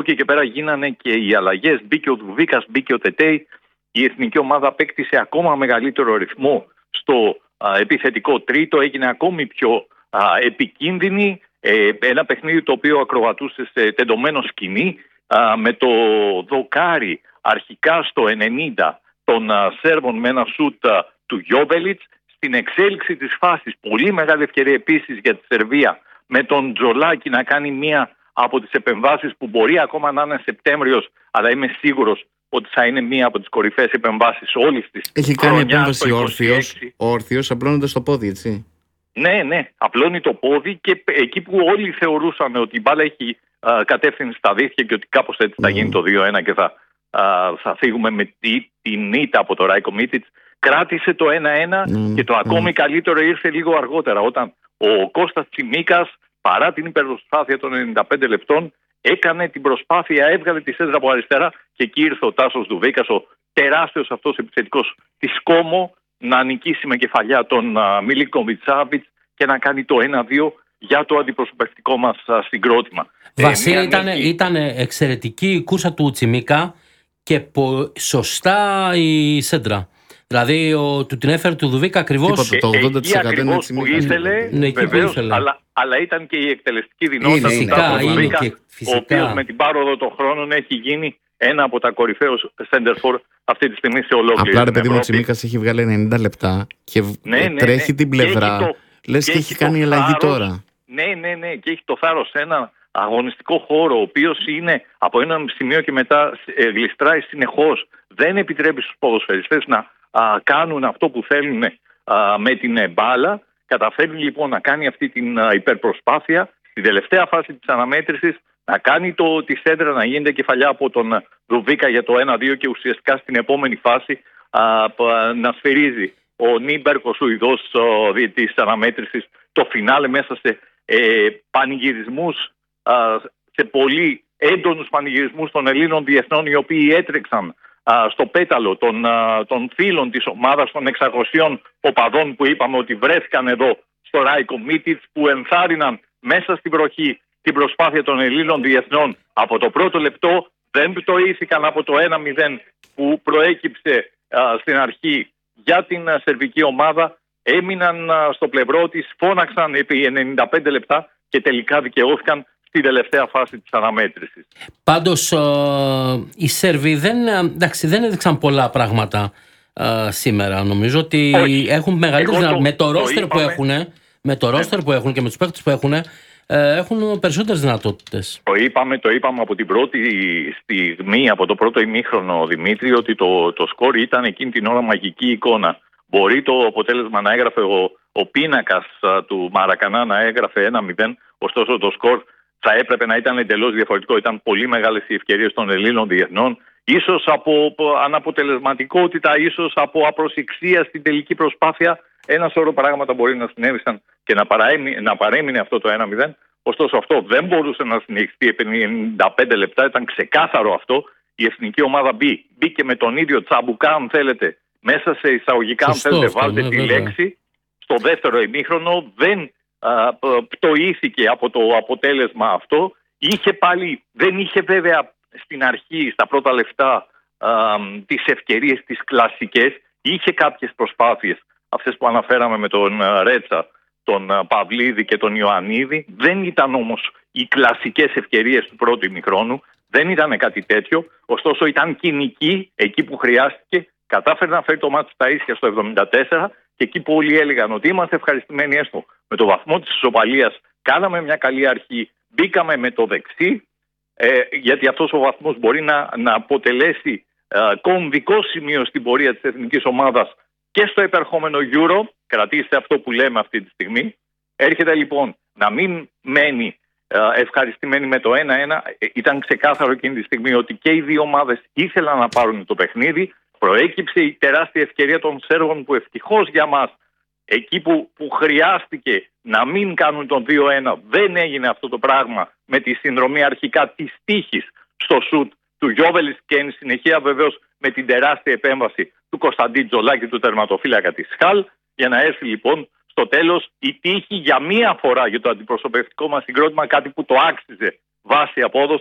εκεί και πέρα γίνανε και οι αλλαγές. Μπήκε ο Δουβίκας, μπήκε ο Τετέι. Η εθνική ομάδα απέκτησε ακόμα μεγαλύτερο ρυθμό στο επιθετικό τρίτο. Έγινε ακόμη πιο επικίνδυνη. Ένα παιχνίδι το οποίο ακροβατούσε σε τεντωμένο σκηνή, με το δοκάρι αρχικά στο 90 των Σέρβων με ένα σούτ του Γιόβελιτς. Στην εξέλιξη της φάσης, πολύ μεγάλη ευκαιρία επίσης για τη Σερβία, με τον Τζολάκη να κάνει μία από τις επεμβάσεις που μπορεί ακόμα να είναι Σεπτέμβριος, αλλά είμαι σίγουρος ότι θα είναι μία από τις κορυφαίες επεμβάσεις όλης της. Έχει κάνει επέμβαση όρθιος, απλώνοντας το πόδι, έτσι. Ναι, απλώνει το πόδι, και εκεί που όλοι θεωρούσαν ότι η μπάλα έχει κατεύθυνση στα δίχτυα και ότι κάπως έτσι θα γίνει το 2-1 και θα φύγουμε με την ήττα από το Ράικο Μίτιτς, κράτησε το 1-1 και το ακόμη καλύτερο ήρθε λίγο αργότερα, όταν ο Κώστας Τσιμίκας, παρά την υπερπροσπάθεια των 95 λεπτών, έκανε την προσπάθεια, έβγαλε τη σέντρα από αριστερά, και εκεί ήρθε ο Τάσος Δουβίκας, ο τεράστιος αυτός επιθετικός της Κόμο, να νικήσει με κεφαλιά τον Μιλίνκοβιτς Σάβιτς και να κάνει το 1-2 για το αντιπροσωπευτικό μας συγκρότημα. Βασίλη, ήταν εξαιρετική η κούρσα του Τσιμίκα και σωστά η σέντρα. Δηλαδή του την έφερε του Δουβίκα ακριβώς το 80% είναι που ήθελε, βεβαίως, αλλά ήταν και η εκτελεστική δυνατότητα του Τάσου Δουβίκα, ο οποίος με την πάροδο των χρόνων έχει γίνει ένα από τα κορυφαίους σέντερφορ αυτή τη στιγμή σε ολόκληρη. Απλά ρε παιδί μου, ο Τσιμίκας έχει βγάλει 90 λεπτά και τρέχει την πλευρά. Λες και έχει κάνει αλλαγή τώρα. Ναι, και έχει το θάρρος σε ένα αγωνιστικό χώρο, ο οποίος είναι από ένα σημείο και μετά γλιστράει συνεχώς. Δεν επιτρέπει στους ποδοσφαιριστές να κάνουν αυτό που θέλουν με την μπάλα. Καταφέρνει λοιπόν να κάνει αυτή την υπερπροσπάθεια στη τελευταία φάση της αναμέτρησης, να κάνει τη σέντρα να γίνεται κεφαλιά από τον Δουβίκα για το 1-2, και ουσιαστικά στην επόμενη φάση να σφυρίζει ο Νίμπερκ, ο Σουηδός της αναμέτρησης, το φινάλε μέσα σε πανηγυρισμούς, σε πολύ έντονους πανηγυρισμούς των Ελλήνων διεθνών, οι οποίοι έτρεξαν στο πέταλο των φίλων της ομάδας, των 600 οπαδών που είπαμε ότι βρέθηκαν εδώ στο Ράικο Μίτιτς, που ενθάρρυναν μέσα στην βροχή την προσπάθεια των Ελλήνων διεθνών. Από το πρώτο λεπτό δεν πτωήθηκαν από το 1-0 που προέκυψε στην αρχή για την σερβική ομάδα. Έμειναν στο πλευρό της, φώναξαν επί 95 λεπτά και τελικά δικαιώθηκαν στη τελευταία φάση της αναμέτρησης. Πάντως οι Σέρβοι δεν έδειξαν πολλά πράγματα σήμερα. Νομίζω ότι έχουν μεγαλύτερη δυνατότητα. Με το ρόστερ που έχουν και με τους παίκτες που έχουν περισσότερες δυνατότητες. Το είπαμε από την πρώτη στιγμή, από το πρώτο ημίχρονο, Δημήτρη, ότι το σκορ ήταν εκείνη την ώρα μαγική εικόνα. Μπορεί το αποτέλεσμα να έγραφε ο πίνακας του Μαρακανά να έγραφε 1-0, ωστόσο το σκορ θα έπρεπε να ήταν εντελώς διαφορετικό. Ήταν πολύ μεγάλες οι ευκαιρίες των Ελλήνων διεθνών, ίσως από αναποτελεσματικότητα, ίσως από απροσεξία στην τελική προσπάθεια. Ένα σωρό πράγματα μπορεί να συνέβησαν και να παρέμεινε αυτό το 1-0. Ωστόσο αυτό δεν μπορούσε να συνεχιστεί επί 95 λεπτά. Ήταν ξεκάθαρο αυτό. Η εθνική ομάδα μπήκε με τον ίδιο τσαμπουκά, αν θέλετε, μέσα σε εισαγωγικά, αν θέλετε, βάλτε τη λέξη. Στο δεύτερο ημίχρονο δεν πτωήθηκε από το αποτέλεσμα αυτό. Δεν είχε βέβαια στην αρχή, στα πρώτα λεπτά, τις ευκαιρίες τις κλασικές. Είχε κάποιες προσπάθειες, αυτές που αναφέραμε με τον Ρέτσα, τον Παυλίδη και τον Ιωαννίδη. Δεν ήταν όμως οι κλασικές ευκαιρίες του πρώτου ημιχρόνου. Δεν ήταν κάτι τέτοιο. Ωστόσο ήταν κοινική εκεί που χρειάστηκε. Κατάφερε να φέρει το μάτι στα ίσια στο 74, και εκεί που όλοι έλεγαν ότι είμαστε ευχαριστημένοι έστω με το βαθμό της ισοπαλίας, κάναμε μια καλή αρχή, μπήκαμε με το δεξί, γιατί αυτός ο βαθμός μπορεί να αποτελέσει κομβικό σημείο στην πορεία της εθνικής ομάδας και στο επερχόμενο Euro. Κρατήστε αυτό που λέμε αυτή τη στιγμή. Έρχεται λοιπόν να μην μένει ευχαριστημένοι με το 1-1. Ήταν ξεκάθαρο εκείνη τη στιγμή ότι και οι δύο ομάδες ήθελαν να πάρουν το παιχνίδι. Προέκυψε η τεράστια ευκαιρία των Σέρβων, που ευτυχώς για μας, εκεί που χρειάστηκε να μην κάνουν τον 2-1, δεν έγινε αυτό το πράγμα, με τη συνδρομή αρχικά της τύχης στο σουτ του Γιόβελιτς και εν συνεχεία βεβαίως με την τεράστια επέμβαση του Κωνσταντίν Τζολάκη, του τερματοφύλακα της Χαλ, για να έρθει λοιπόν στο τέλος η τύχη για μία φορά για το αντιπροσωπευτικό μας συγκρότημα, κάτι που το άξιζε βάσει απόδοσης,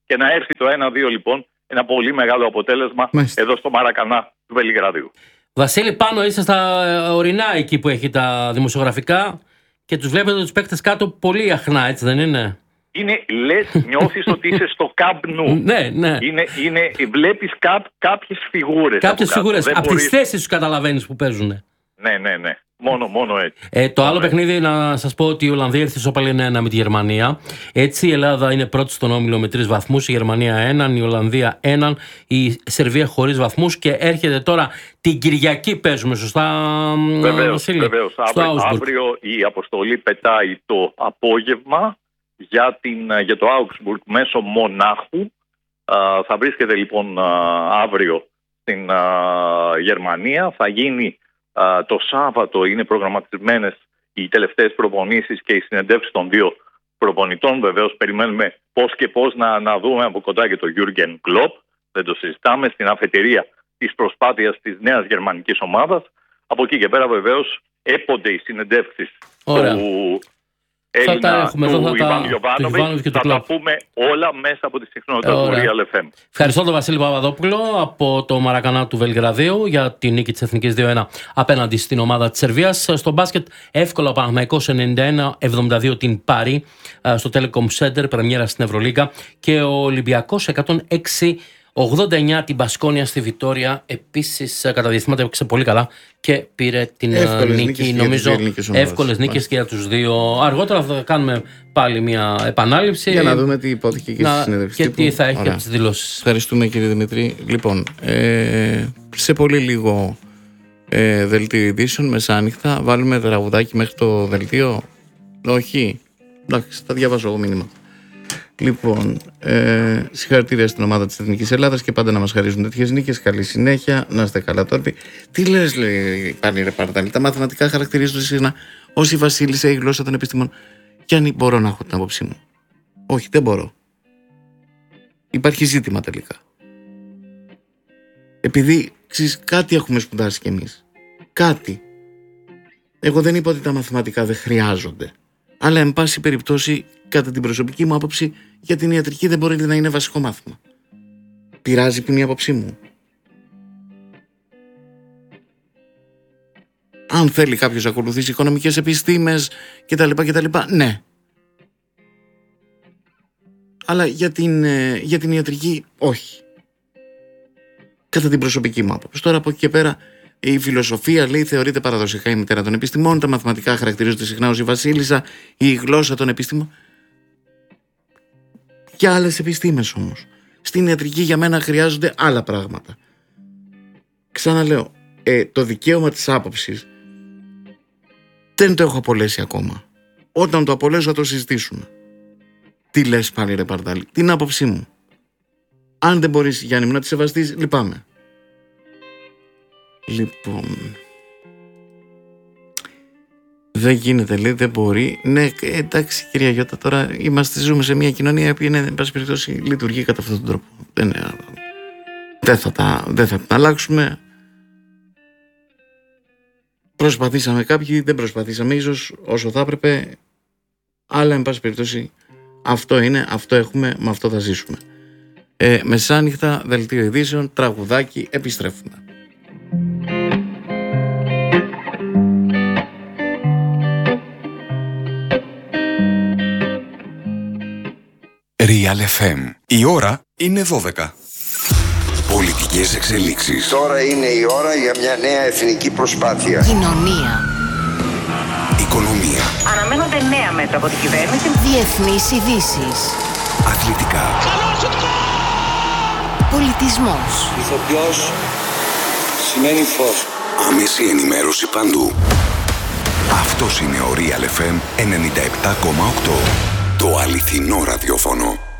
και να έρθει το 1-2 λοιπόν, ένα πολύ μεγάλο αποτέλεσμα εδώ στο Μαρακανά του Βελιγραδίου. Βασίλη, πάνω είστε στα ορεινά εκεί που έχει τα δημοσιογραφικά και τους βλέπετε τους παίκτες κάτω πολύ αχνά, έτσι δεν είναι? Νιώθεις ότι είσαι στο Camp Nou. Ναι. Βλέπεις κάποιες φιγούρες. Κάποιες φιγούρες. Από τις θέσεις τους καταλαβαίνεις που παίζουν. Ναι. Μόνο έτσι. Το άλλο παιχνίδι, να σας πω ότι η Ολλανδία ήρθε ισόπαλη 1-1 με τη Γερμανία. Έτσι η Ελλάδα είναι πρώτη στον όμιλο με 3 βαθμούς, η Γερμανία 1, η Ολλανδία 1, η Σερβία χωρίς βαθμούς και έρχεται τώρα την Κυριακή, παίζουμε σωστά? Βεβαίως. Αύριο η αποστολή πετάει το απόγευμα για το Augsburg μέσω Μονάχου. Θα βρίσκεται λοιπόν αύριο στην Γερμανία. Θα γίνει το Σάββατο, είναι προγραμματισμένες οι τελευταίες προπονήσεις και οι συνεντεύξεις των 2 προπονητών. Βεβαίως περιμένουμε πώς να δούμε από κοντά και το Jürgen Klopp. Δεν το συζητάμε, στην αφετηρία της προσπάθειας της νέας γερμανικής ομάδας. Από εκεί και πέρα βεβαίως έπονται οι συνεντεύξεις του Έλληνα, του Ιβάν Γιοβάνοβιτς. Θα τα πούμε όλα μέσα από τη συχνότητα του Real FM. Ευχαριστώ τον Βασίλη Παπαδόπουλο από το Μαρακανά του Βελιγραδίου για την νίκη της Εθνικής 2-1 απέναντι στην ομάδα της Σερβίας. Στο μπάσκετ εύκολα ο Παναθηναϊκός 91-72 την Πάρη στο Telecom Center, πρεμιέρα στην Ευρωλίγκα, και ο Ολυμπιακός 106-89 την Μπασκόνια στη Βιτόρια. Επίσης κατά διαστήματα έπαιξε πολύ καλά και πήρε την νίκη. Νομίζω εύκολες νίκες και για τους δύο. Αργότερα θα κάνουμε πάλι μια επανάληψη για να δούμε τι υπόθηκε και στη συνέντευξη και τι θα έχει από τις δηλώσεις. Ευχαριστούμε κύριε Δημητρή. Λοιπόν, σε πολύ λίγο δελτίο ειδήσεων μεσάνυχτα. Βάλουμε τραγουδάκι μέχρι το δελτίο? Όχι, εντάξει, θα διαβάσω εγώ μήνυμα. Λοιπόν, συγχαρητήρια στην ομάδα της Εθνικής Ελλάδας και πάντα να μας χαρίζουν τέτοιες νίκες. Καλή συνέχεια, να είστε καλά τώρα. Τι λες, λέει πάλι ρε Παρτάλη? Τα μαθηματικά χαρακτηρίζονται συχνά ως η βασίλισσα, η γλώσσα των επιστήμων. Και αν μπορώ να έχω την άποψή μου? Όχι, δεν μπορώ. Υπάρχει ζήτημα τελικά. Επειδή κάτι έχουμε σπουδάσει κι εμείς. Κάτι. Εγώ δεν είπα ότι τα μαθηματικά δεν χρειάζονται. Αλλά εν πάση περιπτώσει, κατά την προσωπική μου άποψη, για την ιατρική δεν μπορεί να είναι βασικό μάθημα. Πειράζει την άποψή μου? Αν θέλει κάποιος να ακολουθήσει οικονομικές επιστήμες κτλ, ναι. Αλλά για την ιατρική όχι. Κατά την προσωπική μου άποψη. Τώρα από εκεί και πέρα, η φιλοσοφία, λέει, θεωρείται παραδοσιακά η μητέρα των επιστημών, τα μαθηματικά χαρακτηρίζονται συχνά ως η βασίλισσα, η γλώσσα των επιστήμων. Και άλλες επιστήμες όμως. Στην ιατρική για μένα χρειάζονται άλλα πράγματα. Ξαναλέω, το δικαίωμα της άποψης δεν το έχω απολέσει ακόμα. Όταν το απολέσω θα το συζητήσουμε. Τι λες πάλι ρε Παρτάλη? Την άποψή μου. Αν δεν μπορείς, Γιάννη μου, να τη σεβαστείς, λυπάμαι. Λοιπόν, δεν γίνεται, λέει, δεν μπορεί. Ναι, εντάξει κυρία Γιώτα, τώρα ζούμε σε μια κοινωνία που είναι, εν πάση περιπτώσει, λειτουργεί κατά αυτόν τον τρόπο. Δεν θα την αλλάξουμε. Προσπαθήσαμε κάποιοι, δεν προσπαθήσαμε ίσως όσο θα έπρεπε, αλλά εν πάση περιπτώσει αυτό είναι, αυτό έχουμε, με αυτό θα ζήσουμε. Μεσάνυχτα, δελτίο ειδήσεων, τραγουδάκι, επιστρέφουμε. Real FM. Η ώρα είναι 12. Πολιτικές εξελίξεις. Τώρα είναι η ώρα για μια νέα εθνική προσπάθεια. Κοινωνία. Οικονομία. Αναμένονται νέα μέτρα από την κυβέρνηση. Διεθνείς ειδήσεις. Αθλητικά. Πολιτισμός. Ηθοποιός σημαίνει φως. Άμεση ενημέρωση παντού. Αυτός είναι ο Real FM 97,8. Το αληθινό ραδιόφωνο.